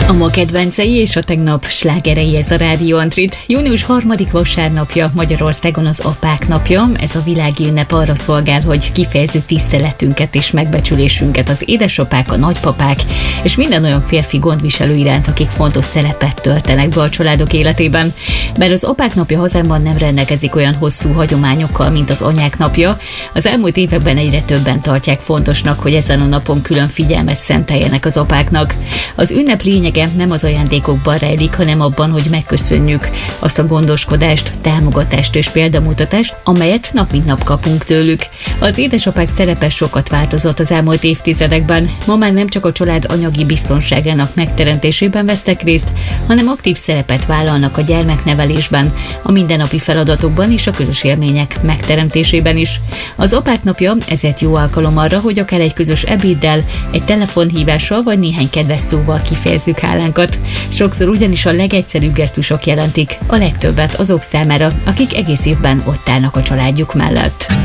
A ma kedvencei és a tegnap slágerei, ez a Rádió Antrit. Június 3. vasárnapja Magyarországon az apák napja. Ez a világi ünnep arra szolgál, hogy kifejezzük tiszteletünket és megbecsülésünket az édesapák, a nagypapák és minden olyan férfi gondviselő iránt, akik fontos szerepet töltenek be a családok életében. Bár az apák napja hazámban nem rendelkezik olyan hosszú hagyományokkal, mint az anyák napja, az elmúlt években egyre többen tartják fontosnak, hogy ezen a napon külön figyelmet szenteljenek az apáknak. Az ünnep lényege nem az ajándékokban rejlik, hanem abban, hogy megköszönjük azt a gondoskodást, támogatást és példamutatást, amelyet nap mint nap kapunk tőlük. Az édesapák szerepe sokat változott az elmúlt évtizedekben. Ma már nem csak a család anyagi biztonságának megteremtésében vesznek részt, hanem aktív szerepet vállalnak a gyermeknevelésben, a mindennapi feladatokban és a közös élmények megteremtésében is. Az apák napja ezért jó alkalom arra, hogy akár egy közös ebéddel, egy telefonhívással vagy néhány kedves szóval kifejezzük hálánkat. Sokszor ugyanis a legegyszerűbb gesztusok jelentik a legtöbbet azok számára, akik egész évben ott állnak a családjuk mellett.